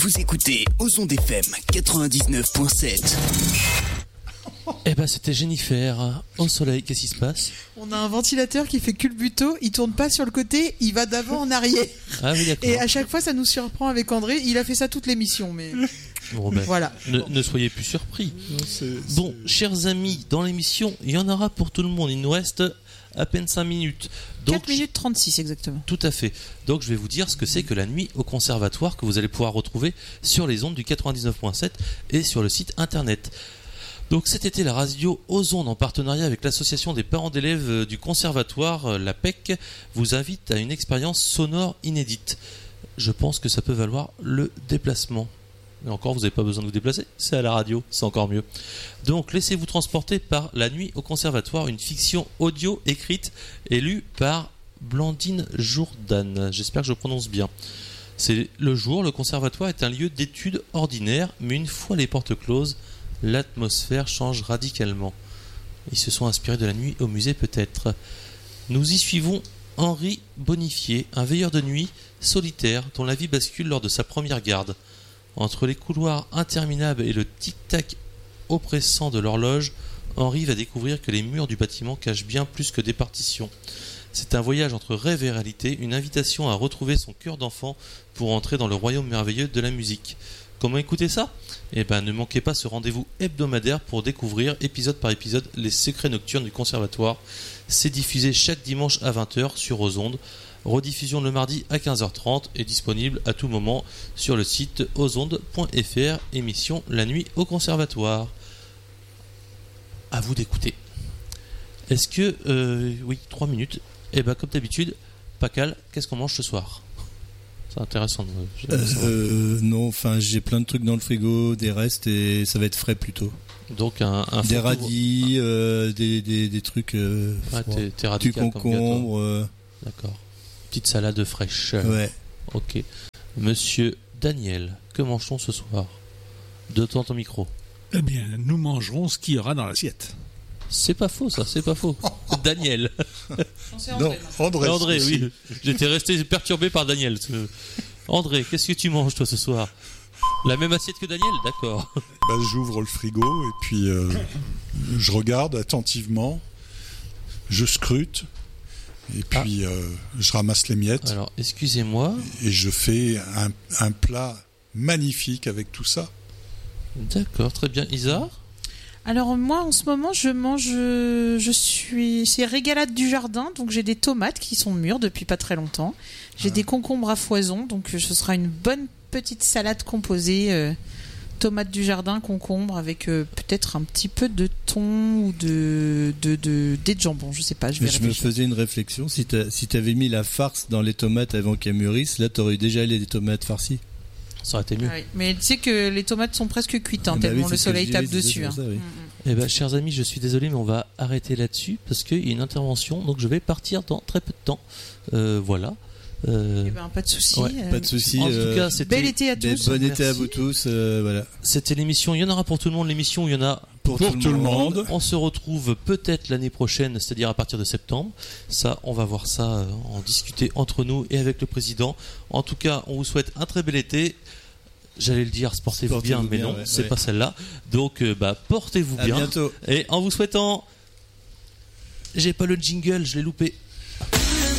Vous écoutez Ozon FM 99.7. Eh ben c'était Jennifer au soleil, qu'est-ce qui se passe? On a un ventilateur qui fait culbuto, il tourne pas sur le côté, il va d'avant en arrière. Ah oui, d'accord. Et à chaque fois ça nous surprend avec André, il a fait ça toute l'émission mais Bon, ben, voilà. Ne soyez plus surpris. Bon, chers amis, dans l'émission, il y en aura pour tout le monde, il nous reste à peine 5 minutes. Donc, 4 minutes 36 exactement. Tout à fait. Donc je vais vous dire ce que c'est que la nuit au conservatoire que vous allez pouvoir retrouver sur les ondes du 99.7 et sur le site internet. Donc cet été, la radio Ozon, en partenariat avec l'association des parents d'élèves du conservatoire, la PEC, vous invite à une expérience sonore inédite. Je pense que ça peut valoir le déplacement. Et encore, vous n'avez pas besoin de vous déplacer, c'est à la radio, c'est encore mieux. Donc laissez-vous transporter par La nuit au conservatoire, une fiction audio écrite et lue par Blandine Jourdan. J'espère que je prononce bien. C'est le jour, le conservatoire est un lieu d'études ordinaire, mais une fois les portes closes, l'atmosphère change radicalement. Ils se sont inspirés de La nuit au musée peut-être. Nous y suivons Henri Bonifier, un veilleur de nuit solitaire dont la vie bascule lors de sa première garde. Entre les couloirs interminables et le tic-tac oppressant de l'horloge, Henri va découvrir que les murs du bâtiment cachent bien plus que des partitions. C'est un voyage entre rêve et réalité, une invitation à retrouver son cœur d'enfant pour entrer dans le royaume merveilleux de la musique. Comment écouter ça? Eh ben, ne manquez pas ce rendez-vous hebdomadaire pour découvrir, épisode par épisode, les secrets nocturnes du conservatoire. C'est diffusé chaque dimanche à 20h sur Ozonde. Rediffusion le mardi à 15h30 et disponible à tout moment sur le site ozonde.fr, émission La nuit au conservatoire. À vous d'écouter. Est-ce que... oui, 3 minutes. Eh ben, comme d'habitude, Pacal, qu'est-ce qu'on mange ce soir? C'est intéressant. Non, enfin, j'ai plein de trucs dans le frigo, des restes, et ça va être frais plutôt. Donc des radis, des trucs t'es radical du concombre. D'accord. Petite salade fraîche. Ouais. Ok. Monsieur Daniel, que mange-t-on ce soir? De ton micro. Eh bien, nous mangerons ce qu'il y aura dans l'assiette. C'est pas faux, ça, c'est pas faux. Daniel. Non, André, oui. J'étais resté perturbé par Daniel. André, qu'est-ce que tu manges, toi, ce soir? La même assiette que Daniel? D'accord. J'ouvre le frigo et puis je regarde attentivement, je scrute et puis je ramasse les miettes. Alors, excusez-moi. Et je fais un plat magnifique avec tout ça. D'accord, très bien. Isa? Alors moi en ce moment c'est régalade du jardin, donc j'ai des tomates qui sont mûres depuis pas très longtemps. J'ai des concombres à foison, donc ce sera une bonne petite salade composée, tomates du jardin, concombres avec peut-être un petit peu de thon ou de jambon, je sais pas, je me faisais une réflexion, si t'avais mis la farce dans les tomates avant qu'elles mûrissent, là t'aurais eu déjà les tomates farcies. Ça aurait été mieux. Ah oui. Mais tu sais que les tomates sont presque cuites, tellement le soleil tape dessus. Ça, oui. Eh ben, chers amis, je suis désolé, mais on va arrêter là-dessus parce qu'il y a une intervention, donc je vais partir dans très peu de temps. Voilà. Eh ben, pas de souci. Ouais, pas de souci. En tout cas, c'était bel été à tous. Bon été à vous tous. Voilà. C'était l'émission. Il y en aura pour tout le monde. L'émission, il y en a pour tout le monde. On se retrouve peut-être l'année prochaine, c'est-à-dire à partir de septembre. Ça, on va voir ça, en discuter entre nous et avec le président. En tout cas, on vous souhaite un très bel été. J'allais le dire, portez-vous bien, mais non, c'est pas celle-là. Donc, portez-vous bien. À bientôt. Et en vous souhaitant... J'ai pas le jingle, je l'ai loupé.